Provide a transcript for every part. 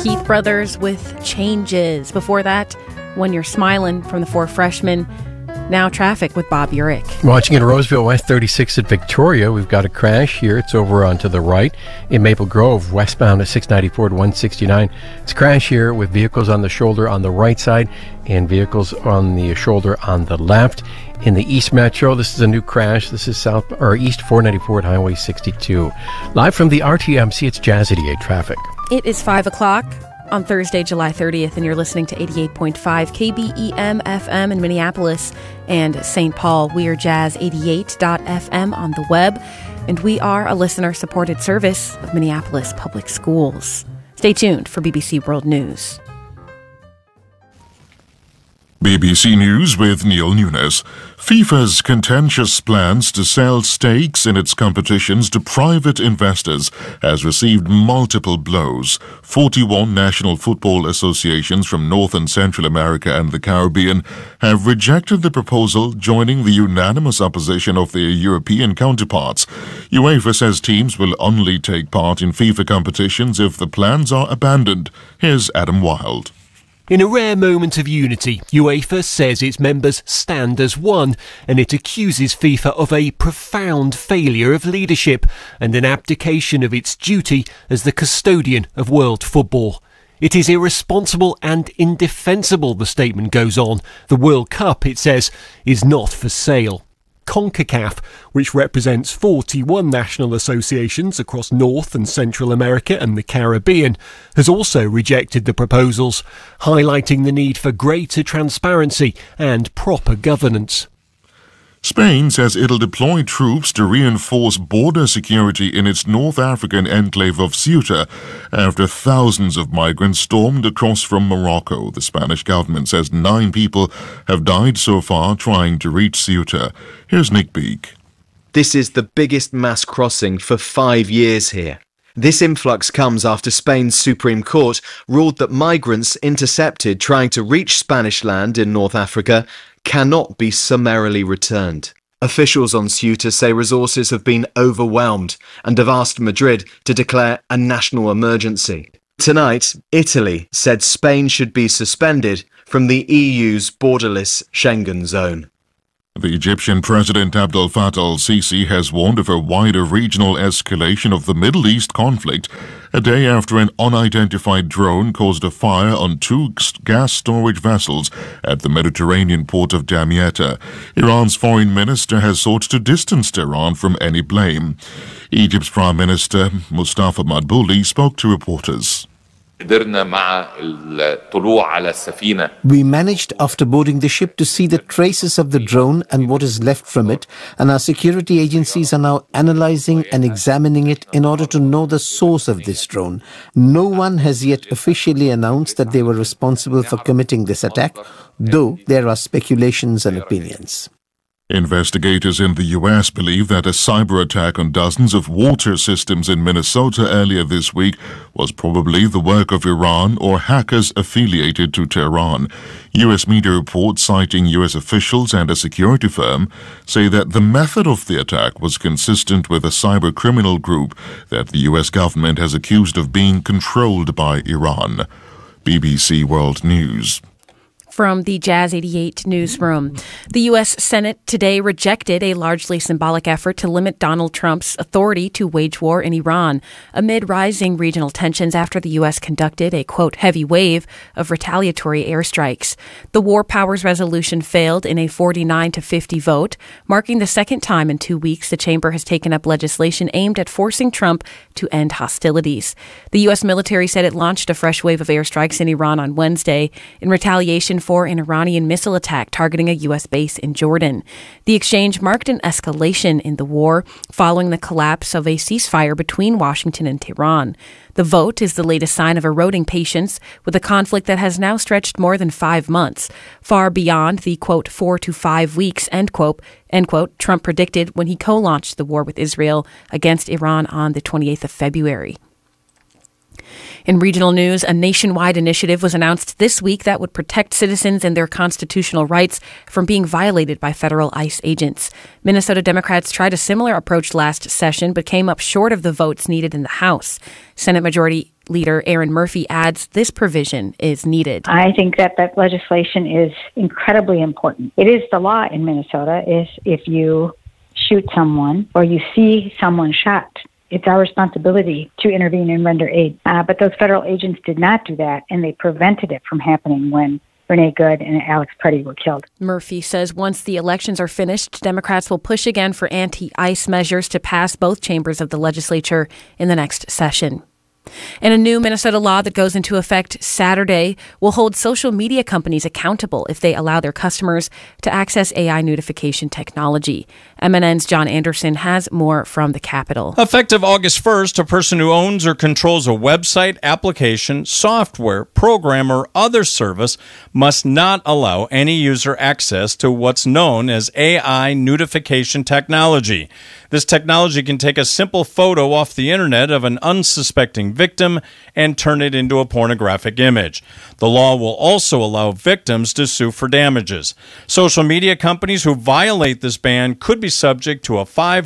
Keith Brothers with Changes. Before that, When You're Smiling from the Four Freshmen. Now traffic with Bob Urich. Watching in Roseville West 36 at Victoria, we've got a crash here. It's over onto the right. In Maple Grove, westbound at 694 to 169. It's a crash here with vehicles on the shoulder on the right side and vehicles on the shoulder on the left. In the East Metro, this is a new crash. This is East 494 at Highway 62. Live from the RTMC, it's Jazz 88 traffic. It is 5 o'clock on Thursday, July 30th, and you're listening to 88.5 KBEM FM in Minneapolis and St. Paul. We are jazz88.fm on the web, and we are a listener-supported service of Minneapolis Public Schools. Stay tuned for BBC World News. BBC News with Neil Nunes. FIFA's contentious plans to sell stakes in its competitions to private investors has received multiple blows. 41 national football associations from North and Central America and the Caribbean have rejected the proposal, joining the unanimous opposition of their European counterparts. UEFA says teams will only take part in FIFA competitions if the plans are abandoned. Here's Adam Wilde. In a rare moment of unity, UEFA says its members stand as one, and it accuses FIFA of a profound failure of leadership and an abdication of its duty as the custodian of world football. It is irresponsible and indefensible, the statement goes on. The World Cup, it says, is not for sale. CONCACAF, which represents 41 national associations across North and Central America and the Caribbean, has also rejected the proposals, highlighting the need for greater transparency and proper governance. Spain says it'll deploy troops to reinforce border security in its North African enclave of Ceuta after thousands of migrants stormed across from Morocco. The Spanish government says 9 people have died so far trying to reach Ceuta. Here's Nick Beak. This is the biggest mass crossing for 5 years here. This influx comes after Spain's Supreme Court ruled that migrants intercepted trying to reach Spanish land in North Africa cannot be summarily returned. Officials on Ceuta say resources have been overwhelmed and have asked Madrid to declare a national emergency. Tonight, Italy said Spain should be suspended from the EU's borderless Schengen zone. The Egyptian President Abdel Fattah al-Sisi has warned of a wider regional escalation of the Middle East conflict a day after an unidentified drone caused a fire on 2 gas storage vessels at the Mediterranean port of Damietta. Iran's foreign minister has sought to distance Tehran from any blame. Egypt's Prime Minister Mustafa Madbouli spoke to reporters. We managed after boarding the ship to see the traces of the drone and what is left from it, and our security agencies are now analyzing and examining it in order to know the source of this drone. No one has yet officially announced that they were responsible for committing this attack, though there are speculations and opinions. Investigators in the U.S. believe that a cyber attack on dozens of water systems in Minnesota earlier this week was probably the work of Iran or hackers affiliated to Tehran. U.S. media reports citing U.S. officials and a security firm say that the method of the attack was consistent with a cyber criminal group that the U.S. government has accused of being controlled by Iran. BBC World News. From the Jazz 88 newsroom. The U.S. Senate today rejected a largely symbolic effort to limit Donald Trump's authority to wage war in Iran amid rising regional tensions after the U.S. conducted a, quote, heavy wave of retaliatory airstrikes. The War Powers resolution failed in a 49-50 vote, marking the second time in 2 weeks the chamber has taken up legislation aimed at forcing Trump to end hostilities. The U.S. military said it launched a fresh wave of airstrikes in Iran on Wednesday in retaliation for an Iranian missile attack targeting a U.S. base in Jordan. The exchange marked an escalation in the war following the collapse of a ceasefire between Washington and Tehran. The vote is the latest sign of eroding patience with a conflict that has now stretched more than 5 months, far beyond the, quote, 4 to 5 weeks, end quote, Trump predicted when he co-launched the war with Israel against Iran on the 28th of February. In regional news, a nationwide initiative was announced this week that would protect citizens and their constitutional rights from being violated by federal ICE agents. Minnesota Democrats tried a similar approach last session, but came up short of the votes needed in the House. Senate Majority Leader Erin Murphy adds this provision is needed. I think that legislation is incredibly important. It is the law in Minnesota is if you shoot someone or you see someone shot, it's our responsibility to intervene and render aid. But those federal agents did not do that, and they prevented it from happening when Renee Good and Alex Preddy were killed. Murphy says once the elections are finished, Democrats will push again for anti-ICE measures to pass both chambers of the legislature in the next session. And a new Minnesota law that goes into effect Saturday will hold social media companies accountable if they allow their customers to access AI notification technology. MNN's John Anderson has more from the Capitol. Effective August 1st, a person who owns or controls a website, application, software, program, or other service must not allow any user access to what's known as AI notification technology. This technology can take a simple photo off the internet of an unsuspecting victim and turn it into a pornographic image. The law will also allow victims to sue for damages. Social media companies who violate this ban could be subject to a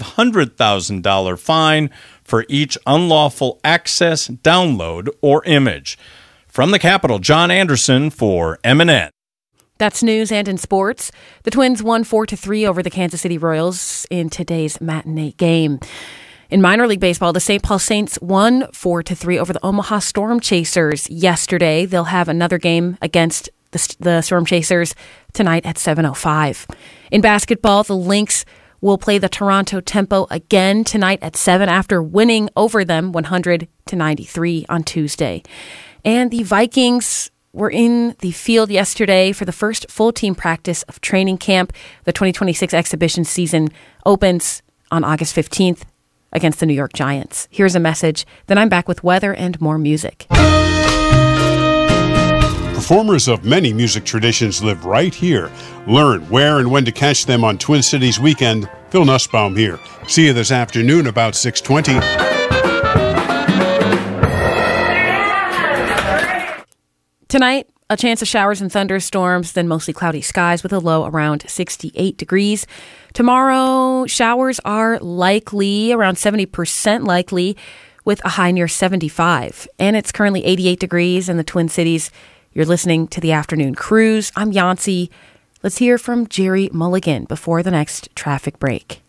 $500,000 fine for each unlawful access, download, or image. From the Capitol, John Anderson for MNN. That's news. And in sports, the Twins won 4-3 over the Kansas City Royals in today's matinee game. In minor league baseball, the St. Paul Saints won 4-3 over the Omaha Storm Chasers yesterday. They'll have another game against the Storm Chasers tonight at 7:05. In basketball, the Lynx will play the Toronto Tempo again tonight at 7 after winning over them 100-93 on Tuesday. And the Vikings were in the field yesterday for the first full team practice of training camp. The 2026 exhibition season opens on August 15th against the New York Giants. Here's a message. Then I'm back with weather and more music. Performers of many music traditions live right here. Learn where and when to catch them on Twin Cities Weekend. Phil Nussbaum here. See you this afternoon about 6:20. Tonight, a chance of showers and thunderstorms, then mostly cloudy skies with a low around 68 degrees. Tomorrow, showers are likely, around 70% likely, with a high near 75. And it's currently 88 degrees in the Twin Cities. You're listening to the Afternoon Cruise. I'm Yancey. Let's hear from Jerry Mulligan before the next traffic break.